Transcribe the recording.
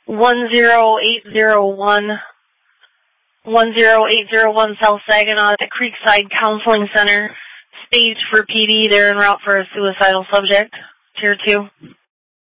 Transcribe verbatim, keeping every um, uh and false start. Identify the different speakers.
Speaker 1: one zero eight zero one, one zero eight zero one South Saginaw at the Creekside Counseling Center. Stage for P D. They're en route for a suicidal subject. Tier two.